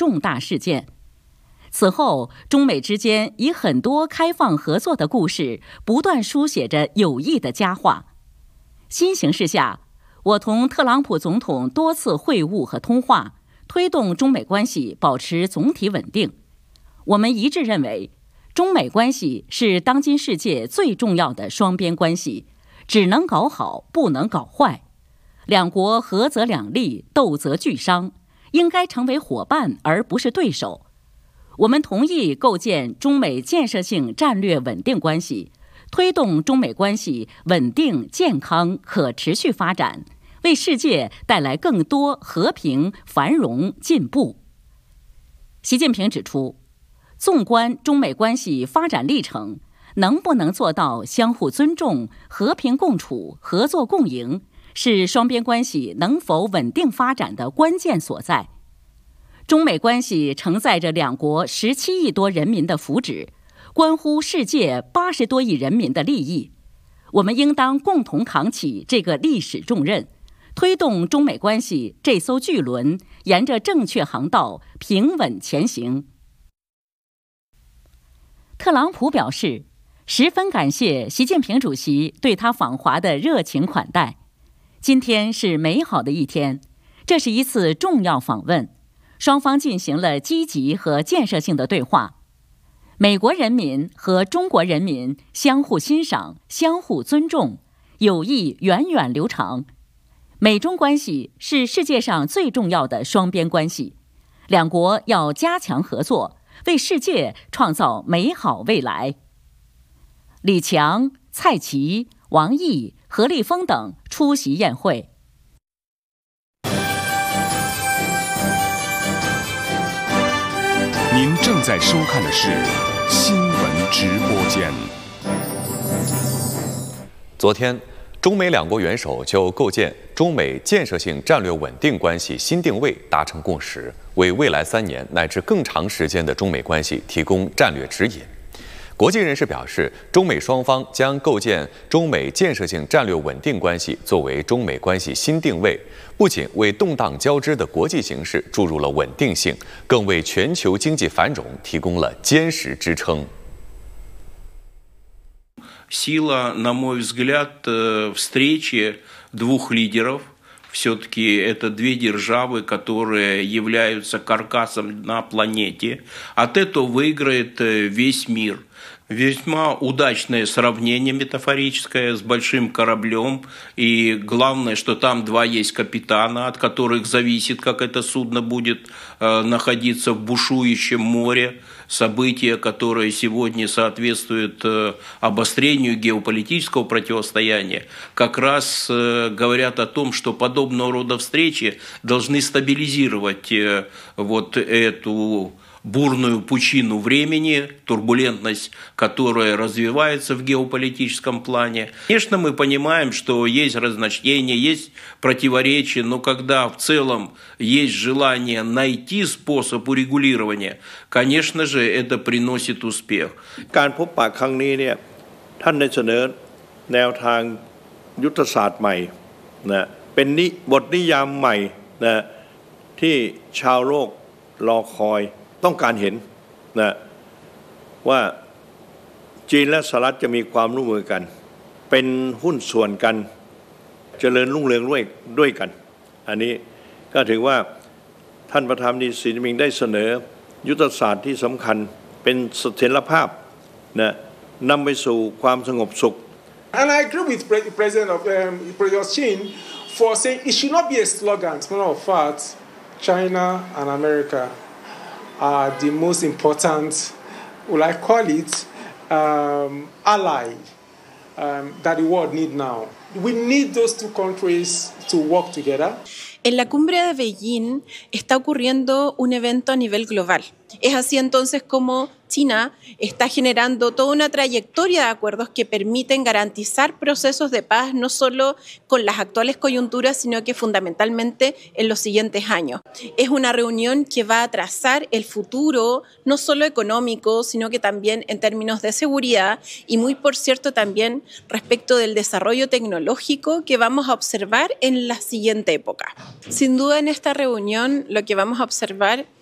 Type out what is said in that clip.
重大事件。此后，中美之间以很多开放合作的故事不断书写着友谊的佳话。新形势下，我同特朗普总统多次会晤和通话，推动中美关系保持总体稳定。我们一致认为，中美关系是当今世界最重要的双边关系，只能搞好，不能搞坏。两国合则两利，斗则俱伤，应该成为伙伴而不是对手。我们同意构建中美建设性战略稳定关系，推动中美关系稳定、健康、可持续发展，为世界带来更多和平、繁荣、进步。习近平指出，纵观中美关系发展历程，能不能做到相互尊重、和平共处、合作共赢，是双边关系能否稳定发展的关键所在。中美关系承载着两国17亿多人民的福祉，关乎世界80多亿人民的利益。我们应当共同扛起这个历史重任，推动中美关系这艘巨轮沿着正确航道平稳前行。特朗普表示，十分感谢习近平主席对他访华的热情款待。今天是美好的一天，这是一次重要访问，双方进行了积极和建设性的对话。美国人民和中国人民相互欣赏、相互尊重，友谊源远流长。美中关系是世界上最重要的双边关系，两国要加强合作，为世界创造美好未来。李强、蔡奇、王毅、何立峰等出席宴会。 您正在收看的是新闻直播间。 昨天，中美两国元首就构建中美建设性战略稳定关系新定位达成共识，为未来3年乃至更长时间的中美关系提供战略指引。国际人士表示，中美双方将构建中美建设性战略稳定关系作为中美关系新定位，不仅为动荡交织的国际形势注入了稳定性，更为全球经济繁荣提供了坚实支撑。 Сила, на мой взгляд, встречи двух лидеров. Все-таки это две державы, которые являются каркасом на планете. От этого выиграет весь мир. Весьма удачное сравнение метафорическое с большим кораблем. И главное, что там два есть капитана, от которых зависит, как это судно будет находиться в бушующем море. События, которые сегодня соответствуют обострению геополитического противостояния, как раз говорят о том, что подобного рода встречи должны стабилизировать вот эту бурную пучину времени, турбулентность, которая развивается в геополитическом плане. Конечно, мы понимаем, что есть разночтения, есть противоречия, но когда в целом есть желание найти способ урегулирования, конечно же, это приносит успех. การพบปะครั้งนี้เนี่ยท่านได้เสนอแนวทางยุทธศาสตร์ใหม่นะเป็นบทนิยามใหม่นะที่ชาวโลกรอคอยต้องการเห็นนะว่าจีนและสหรัฐจะมีความร่วมมือกันเป็นหุ้นส่วนกันเจริญรุ่งเรืองด้วยกันอันนี้ก็ถือว่าท่านประธานาธิบดีสีจิ้นผิงได้เสนอยุทธศาสตร์ที่สำคัญเป็นเสถียรภาพนะนำไปสู่ความสงบสุข And I agree with President Xi for saying it should not be a slogan. As a matter of fact, China and America are the most important, will I call it, ally that the world need now. We need those two countries to work together. En la cumbre de Beijing está ocurriendo un evento a nivel global. Es así entonces como China está generando toda una trayectoria de acuerdos que permiten garantizar procesos de paz no solo con las actuales coyunturas, sino que fundamentalmente en los siguientes años. Es una reunión que va a trazar el futuro no solo económico, sino que también en términos de seguridad y muy por cierto también respecto del desarrollo tecnológico que vamos a observar en la siguiente época. Sin duda en esta reunión lo que vamos a observar